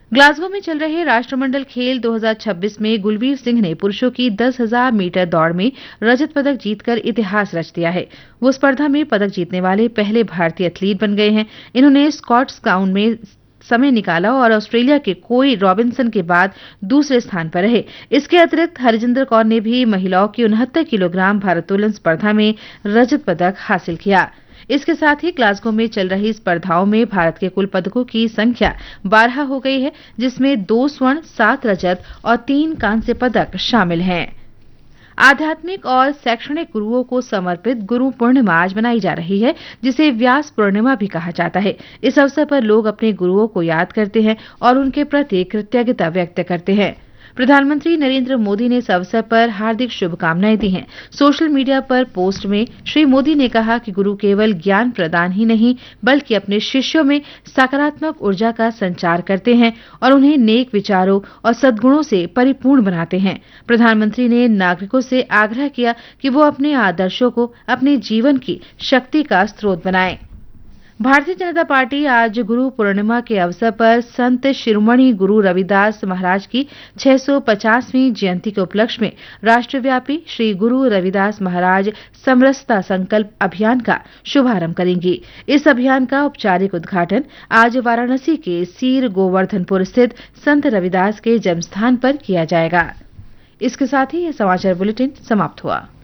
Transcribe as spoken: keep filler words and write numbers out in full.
Glasgow में चल रहे राष्ट्रमंडल खेल दो हज़ार छब्बीस में गुलबीर सिंह ने पुरुषों की दस हज़ार मीटर दौड़ में रजत पदक जीतकर इतिहास रच दिया है। वो स्पर्धा में पदक जीतने वाले पहले भारतीय एथलीट बन गए हैं। इन्होंने स्कॉट्स काउंट में समय निकाला और ऑस्ट्रेलिया के कोई रॉबिन्सन के बाद दूसरे स्थान पर रहे। इसके अतिरिक्त हरजिंदर कौर ने भी महिलाओं की उनहत्तर किलोग्राम भारोत्तोलन स्पर्धा में रजत पदक हासिल किया। इसके साथ ही ग्लासगो में चल रही स्पर्धाओं में भारत के कुल पदकों की संख्या बारह हो गई है, जिसमें दो स्वर्ण, सात रजत और तीन कांस्य पदक शामिल हैं। आध्यात्मिक और शैक्षणिक गुरुओं को समर्पित गुरु पूर्णिमा आज मनाई जा रही है, जिसे व्यास पूर्णिमा भी कहा जाता है। इस अवसर पर लोग अपने गुरुओं को याद करते हैं और उनके प्रति कृतज्ञता व्यक्त करते हैं। प्रधानमंत्री नरेंद्र मोदी ने इस अवसर पर हार्दिक शुभकामनाएं दी हैं। सोशल मीडिया पर पोस्ट में श्री मोदी ने कहा कि गुरु केवल ज्ञान प्रदान ही नहीं, बल्कि अपने शिष्यों में सकारात्मक ऊर्जा का संचार करते हैं और उन्हें नेक विचारों और सद्गुणों से परिपूर्ण बनाते हैं। प्रधानमंत्री ने नागरिकों से आग्रह किया कि वो अपने आदर्शों को अपने जीवन की शक्ति का स्रोत बनाएं। भारतीय जनता पार्टी आज गुरु पूर्णिमा के अवसर पर संत शिरोमणि गुरु रविदास महाराज की छह सौ पचासवीं जयंती के उपलक्ष्य में राष्ट्रव्यापी श्री गुरु रविदास महाराज समरसता संकल्प अभियान का शुभारंभ करेंगी। इस अभियान का औपचारिक उद्घाटन आज वाराणसी के सीर गोवर्धनपुर स्थित संत रविदास के जन्मस्थान पर किया जाएगा। इसके साथ ही यह समाचार बुलेटिन समाप्त हुआ।